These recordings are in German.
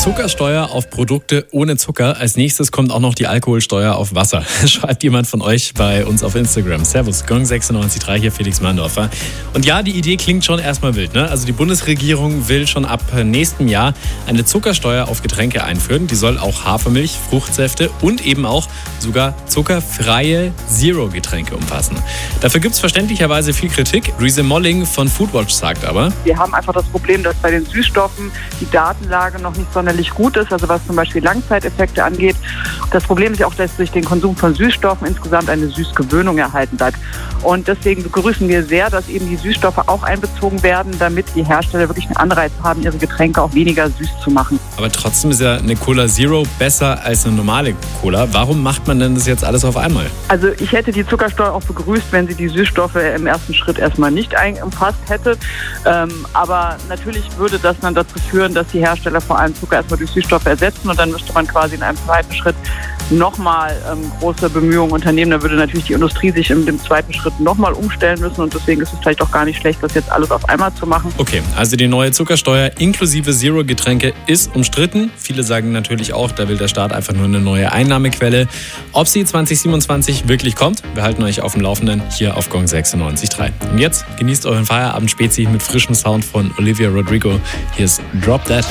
Zuckersteuer auf Produkte ohne Zucker. Als nächstes kommt auch noch die Alkoholsteuer auf Wasser. Schreibt jemand von euch bei uns auf Instagram. Servus, Gong963, hier Felix Mahndorfer. Und ja, die Idee klingt schon erstmal wild, ne? Also die Bundesregierung will schon ab nächstem Jahr eine Zuckersteuer auf Getränke einführen. Die soll auch Hafermilch, Fruchtsäfte und eben auch sogar zuckerfreie Zero-Getränke umfassen. Dafür gibt es verständlicherweise viel Kritik. Riese Molling von Foodwatch sagt aber: Wir haben einfach das Problem, dass bei den Süßstoffen die Datenlage noch nicht sonderlich gut ist, also was zum Beispiel Langzeiteffekte angeht. Das Problem ist ja auch, dass durch den Konsum von Süßstoffen insgesamt eine Süßgewöhnung erhalten bleibt. Und deswegen begrüßen wir sehr, dass eben die Süßstoffe auch einbezogen werden, damit die Hersteller wirklich einen Anreiz haben, ihre Getränke auch weniger süß zu machen. Aber trotzdem ist ja eine Cola Zero besser als eine normale Cola. Warum macht man denn das jetzt alles auf einmal? Also ich hätte die Zuckersteuer auch begrüßt, wenn sie die Süßstoffe im ersten Schritt erstmal nicht umfasst hätte. Aber natürlich würde das dann dazu führen, dass die Hersteller vor allem Zucker erstmal durch Süßstoffe ersetzen und dann müsste man quasi in einem zweiten Schritt nochmal große Bemühungen unternehmen. Da würde natürlich die Industrie sich in dem zweiten Schritt nochmal umstellen müssen und deswegen ist es vielleicht auch gar nicht schlecht, das jetzt alles auf einmal zu machen. Okay, also die neue Zuckersteuer inklusive Zero-Getränke ist umstritten. Viele sagen natürlich auch, da will der Staat einfach nur eine neue Einnahmequelle. Ob sie 2027 wirklich kommt, wir halten euch auf dem Laufenden hier auf Gong 96.3. Und jetzt genießt euren Feierabend-Spezi mit frischem Sound von Olivia Rodrigo. Hier ist Drop That.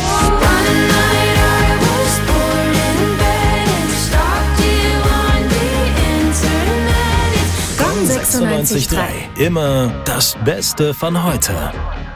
Gong 96.3. Immer das Beste von heute.